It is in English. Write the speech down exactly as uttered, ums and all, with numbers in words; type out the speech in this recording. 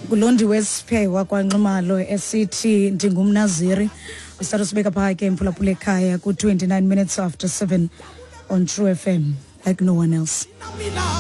Ngulondi wesiphewa kwaNxumalo esithi ndingumNaziri. Usithatha sibeka phaa ke emphulaphula ekhaya ku twenty-nine minutes after seven on True F M, like no one else.